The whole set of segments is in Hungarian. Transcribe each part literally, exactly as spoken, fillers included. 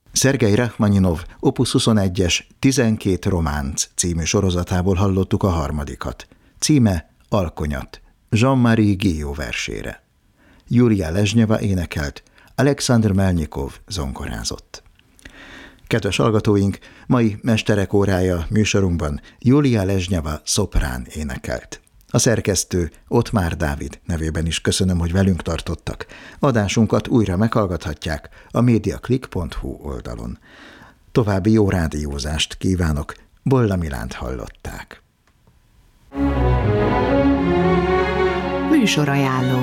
Szergej Rachmaninov Opus huszonegyes tizenkét románc című sorozatából hallottuk a harmadikat. Címe Alkonyat, Jean-Marie Guillot versére. Julia Lezsnyeva énekelt, Alexandr Melnyikov zongorázott. Kedves hallgatóink, mai Mesterek órája műsorunkban Julia Lezsnyeva szoprán énekelt. A szerkesztő Ottmár Dávid nevében is köszönöm, hogy velünk tartottak. Adásunkat újra meghallgathatják a mediaclick pont hu oldalon. További jó rádiózást kívánok, Bolla Milánt hallották. Műsorajánló.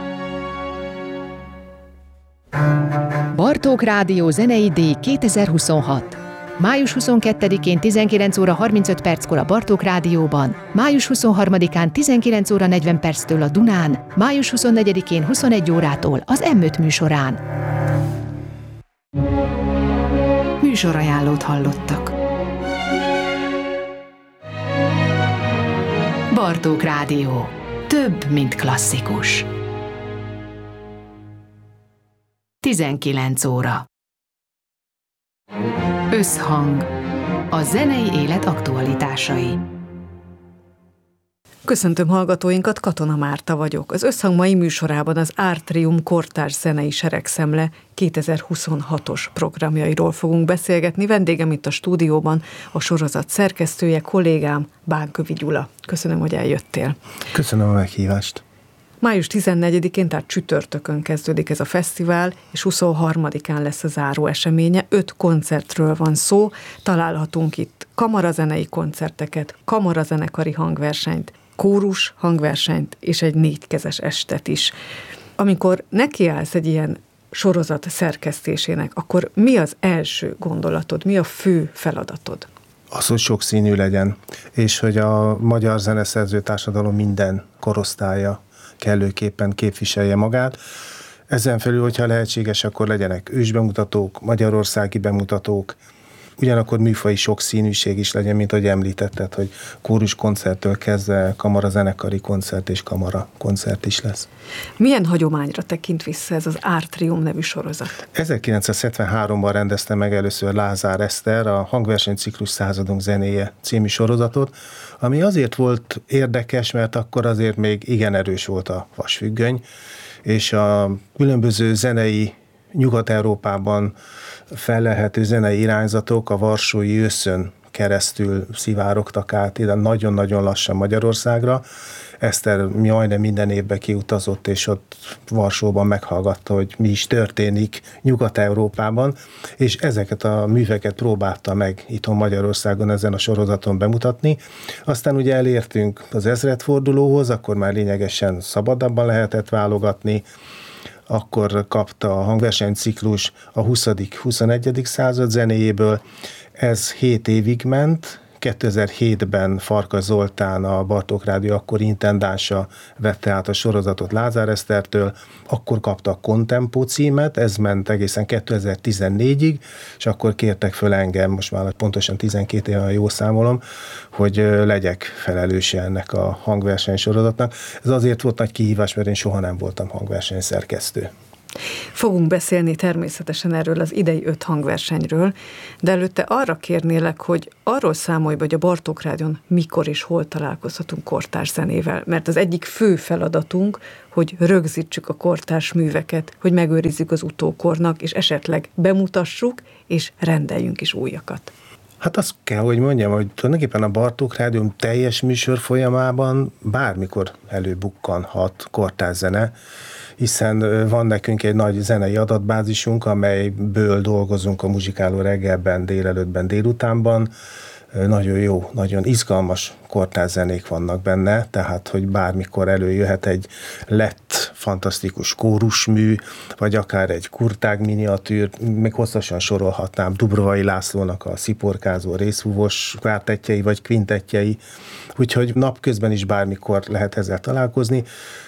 Bartók Rádió zenei díj kétezer-huszonhat. május huszonkettedikén tizenkilenc óra harmincöt perckor a Bartók Rádióban, május huszonharmadikán tizenkilenc óra negyven perctől a Dunán, május huszonnegyedikén huszonegy órától az em öt műsorán. Műsorajánlót hallottak. Bartók Rádió. Több, mint klasszikus. tizenkilenc óra. Összhang. A zenei élet aktualitásai. Köszöntöm hallgatóinkat, Katona Márta vagyok. Az Összhang mai műsorában az Artrium kortárs zenei seregszemle kétezer-huszonhatos programjairól fogunk beszélgetni. Vendégem itt a stúdióban a sorozat szerkesztője, kollégám Bánkövi Gyula. Köszönöm, hogy eljöttél. Köszönöm a meghívást. május tizennegyedikén, tehát csütörtökön kezdődik ez a fesztivál, és huszonharmadikán lesz a záró eseménye. Öt koncertről van szó, találhatunk itt kamarazenei koncerteket, kamarazenekari hangversenyt, kórus hangversenyt és egy négykezes estet is. Amikor nekiállsz egy ilyen sorozat szerkesztésének, akkor mi az első gondolatod, mi a fő feladatod? Az, hogy sokszínű legyen, és hogy a magyar zeneszerző társadalom minden korosztálya kellőképpen képviselje magát. Ezen felül, hogyha lehetséges, akkor legyenek ősbemutatók, magyarországi bemutatók, ugyanakkor műfaji sokszínűség is legyen, mint ahogy említetted, hogy kórus koncerttől kezdve kamarazenekari koncert és kamara koncert is lesz. Milyen hagyományra tekint vissza ez az Artrium nevű sorozat? ezerkilencszázhetvenháromban rendezte meg először Lázár Eszter a Hangversenyciklus Századunk zenéje című sorozatot, ami azért volt érdekes, mert akkor azért még igen erős volt a vasfüggöny, és a különböző zenei Nyugat-Európában fellelhető zenei irányzatok a varsói őszön keresztül szivárogtak át ide nagyon-nagyon lassan Magyarországra. Eszter majdnem minden évben kiutazott, és ott Varsóban meghallgatta, hogy mi is történik Nyugat-Európában, és ezeket a műveket próbálta meg itthon Magyarországon ezen a sorozaton bemutatni. Aztán ugye elértünk az ezredfordulóhoz, akkor már lényegesen szabadabban lehetett válogatni, akkor kapta a hangversenyciklus a huszadik-huszonegyedik század zenéjéből. Ez hét évig ment. kétezer-hétben Farkas Zoltán, a Bartók Rádió akkori intendánsa vette át a sorozatot Lázár Esztertől, akkor kapta a Contempó címet, ez ment egészen kétezer-tizennégyig, és akkor kértek föl engem, most már pontosan tizenkét éve, jó számolom, hogy legyek felelőse ennek a hangverseny sorozatnak. Ez azért volt nagy kihívás, mert én soha nem voltam hangverseny szerkesztő. Fogunk beszélni természetesen erről az idei öt hangversenyről, de előtte arra kérnélek, hogy arról számolj, hogy a Bartók Rádión mikor és hol találkozhatunk kortárs zenével, mert az egyik fő feladatunk, hogy rögzítsük a kortárs műveket, hogy megőrizzük az utókornak, és esetleg bemutassuk, és rendeljünk is újakat. Hát azt kell, hogy mondjam, hogy tulajdonképpen a Bartók Rádió teljes műsor folyamában bármikor előbukkanhat kortárs zene, hiszen van nekünk egy nagy zenei adatbázisunk, amelyből dolgozunk a Muzsikáló reggelben, délelőttben, délutánban. Nagyon jó, nagyon izgalmas kortárs zenék vannak benne, tehát, hogy bármikor előjöhet egy lett fantasztikus kórusmű, vagy akár egy kurtág miniatűr, még hosszasan sorolhatnám Dubrovai Lászlónak a sziporkázó részfúvós kvártettjei, vagy kvintettjei, úgyhogy napközben is bármikor lehet ezzel találkozni.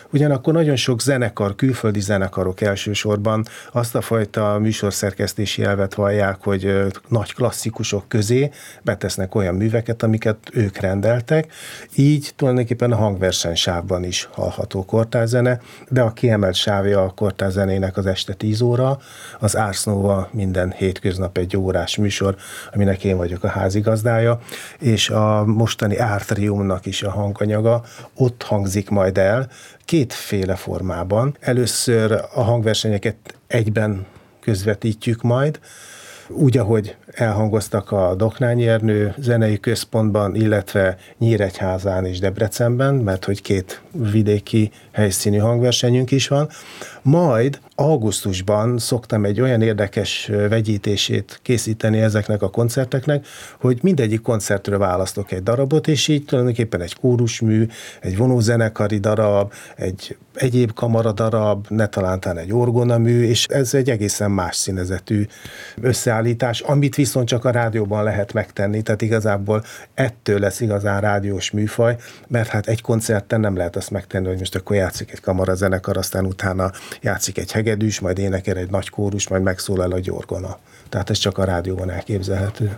Ugyanakkor nagyon sok zenekar, külföldi zenekarok elsősorban azt a fajta műsorszerkesztési elvet vallják, hogy nagy klasszikusok közé betesznek olyan műveket, amiket ők rendeltek. Így tulajdonképpen a hangversenysávban is hallható kortárzene, de a kiemelt sávja a kortárzenének az este tíz óra, az Ars Nova minden hétköznap egy órás műsor, aminek én vagyok a házigazdája, és a mostani Artriumnak is a hanganyaga ott hangzik majd el, kétféle formában. Először a hangversenyeket egyben közvetítjük majd, úgy, ahogy elhangoztak a Doknányi Ernő zenei központban, illetve Nyíregyházán és Debrecenben, mert hogy két vidéki helyszínű hangversenyünk is van. Majd augusztusban szoktam egy olyan érdekes vegyítését készíteni ezeknek a koncerteknek, hogy mindegyik koncertről választok egy darabot, és így tulajdonképpen egy kórusmű, egy vonózenekari darab, egy egyéb kamaradarab, ne talántán egy orgonamű, és ez egy egészen más színezetű összeállítás, amit viszont csak a rádióban lehet megtenni, tehát igazából ettől lesz igazán rádiós műfaj, mert hát egy koncerten nem lehet azt megtenni, hogy most akkor játszik egy kamarazenekar, aztán utána játszik egy hegedűs, majd énekel egy nagy kórus, majd megszólal egy orgona. Tehát ez csak a rádióban elképzelhető.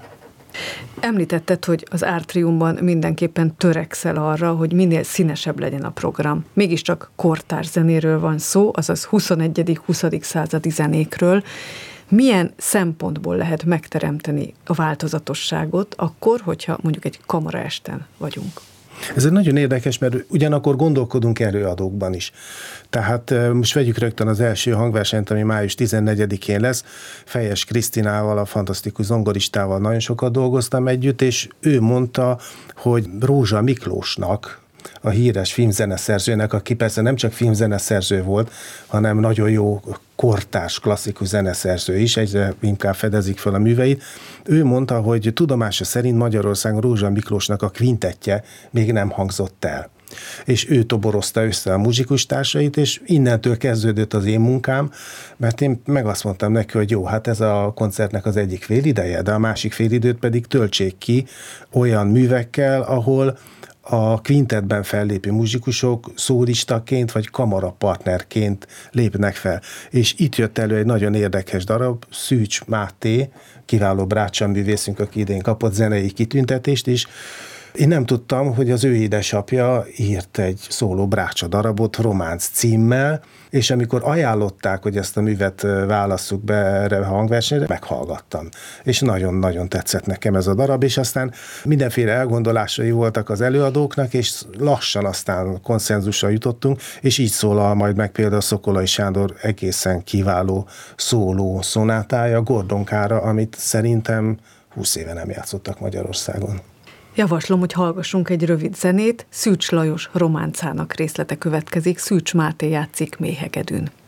Említetted, hogy az Artriumban mindenképpen törekszel arra, hogy minél színesebb legyen a program. Mégiscsak kortárs zenéről van szó, azaz huszonegyedik-huszadik századi zenékről. Milyen szempontból lehet megteremteni a változatosságot akkor, hogyha mondjuk egy kamaraesten vagyunk? Ez egy nagyon érdekes, mert ugyanakkor gondolkodunk előadókban is. Tehát most vegyük rögtön az első hangversenyt, ami május tizennegyedikén lesz. Fejes Krisztinával, a fantasztikus zongoristával nagyon sokat dolgoztam együtt, és ő mondta, hogy Rózsa Miklósnak, a híres filmzeneszerzőnek, aki persze nem csak filmzeneszerző volt, hanem nagyon jó kortárs, klasszikus zeneszerző is, egyre inkább fedezik fel a műveit. Ő mondta, hogy tudomása szerint Magyarországon Rózsa Miklósnak a kvintettje még nem hangzott el. És ő toborozta össze a muzsikustársait, és innentől kezdődött az én munkám, mert én meg azt mondtam neki, hogy jó, hát ez a koncertnek az egyik félideje, de a másik félidőt pedig töltsék ki olyan művekkel, ahol a kvintettben fellépő muzsikusok szólistaként vagy kamarapartnerként lépnek fel. És itt jött elő egy nagyon érdekes darab, Szűcs Máté, kiváló brácsaművészünk, aki idén kapott zenei kitüntetést is. Én nem tudtam, hogy az ő édesapja írt egy szóló brácsa darabot románc címmel, és amikor ajánlották, hogy ezt a művet válasszuk be erre a hangversenyre, meghallgattam. És nagyon-nagyon tetszett nekem ez a darab, és aztán mindenféle elgondolásai voltak az előadóknak, és lassan aztán konszenzusra jutottunk, és így szólal majd meg például Szokolai Sándor egészen kiváló szóló szonátája, Gordonkára, amit szerintem húsz éve nem játszottak Magyarországon. Javaslom, hogy hallgassunk egy rövid zenét, Szűcs Lajos románcának részlete következik, Szűcs Máté játszik méhegedűn.